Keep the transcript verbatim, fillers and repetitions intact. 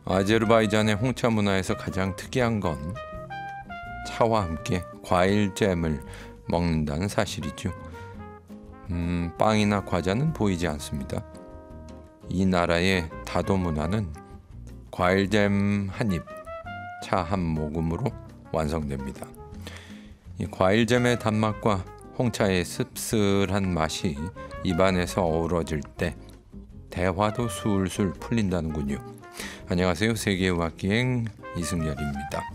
아제르바이잔의 홍차 문화에서 가장 특이한 건 차와 함께 과일잼을 먹는다는 사실이죠. 음, 빵이나 과자는 보이지 않습니다. 이 나라의 다도 문화는 과일잼 한 입, 차 한 모금으로 완성됩니다. 이 과일잼의 단맛과 홍차의 씁쓸한 맛이 입안에서 어우러질 때 대화도 술술 풀린다는군요. 안녕하세요. 세계의학기행 이승열입니다.